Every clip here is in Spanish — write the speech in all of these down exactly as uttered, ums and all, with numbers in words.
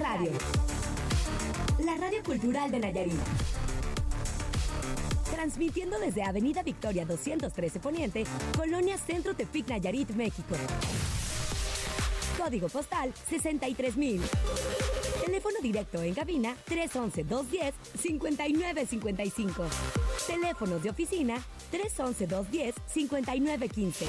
Radio. La radio cultural de Nayarit. Transmitiendo desde Avenida Victoria doscientos trece Poniente, Colonia Centro Tepic, Nayarit, México. Código postal sesenta y tres mil. Teléfono directo en cabina tres once, dos diez, cincuenta y nueve cincuenta y cinco. Teléfonos de oficina tres once, dos diez, cincuenta y nueve quince.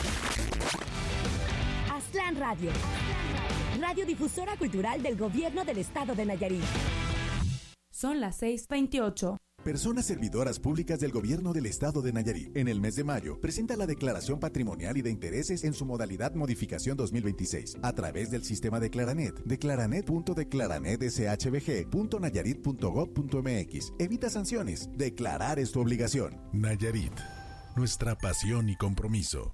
Aztlán Radio. Radiodifusora cultural del Gobierno del Estado de Nayarit. Son las seis veintiocho. Personas servidoras públicas del Gobierno del Estado de Nayarit. En el mes de mayo, presenta la declaración patrimonial y de intereses en su modalidad modificación dos mil veintiséis a través del sistema de Declaranet. Declaranet punto declaranet s h b g punto nayarit punto gob punto m x. Evita sanciones. Declarar es tu obligación. Nayarit, nuestra pasión y compromiso.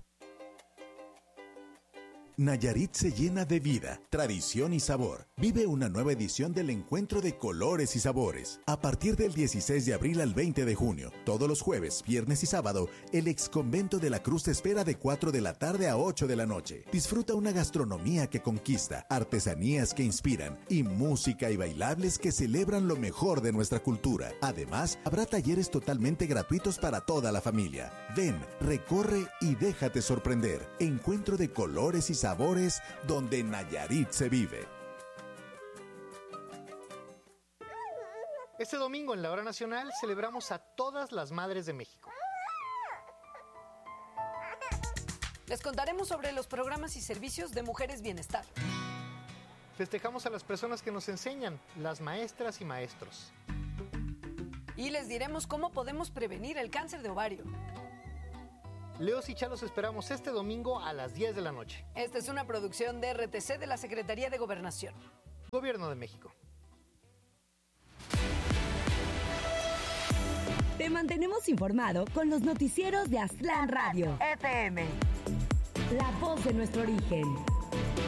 Nayarit se llena de vida, tradición y sabor. Vive una nueva edición del Encuentro de Colores y Sabores. A partir del dieciséis de abril al veinte de junio, todos los jueves, viernes y sábado, el Exconvento de la Cruz te espera de cuatro de la tarde a ocho de la noche. Disfruta una gastronomía que conquista, artesanías que inspiran y música y bailables que celebran lo mejor de nuestra cultura. Además, habrá talleres totalmente gratuitos para toda la familia. Ven, recorre y déjate sorprender. Encuentro de Colores y Sabores. Sabores donde Nayarit se vive. Este domingo en la Hora Nacional celebramos a todas las madres de México. Les contaremos sobre los programas y servicios de Mujeres Bienestar. Festejamos a las personas que nos enseñan, las maestras y maestros. Y les diremos cómo podemos prevenir el cáncer de ovario. Leos y Chalos esperamos este domingo a las diez de la noche. Esta es una producción de R T C de la Secretaría de Gobernación. Gobierno de México. Te mantenemos informado con los noticieros de Aztlán Radio. F M. La voz de nuestro origen.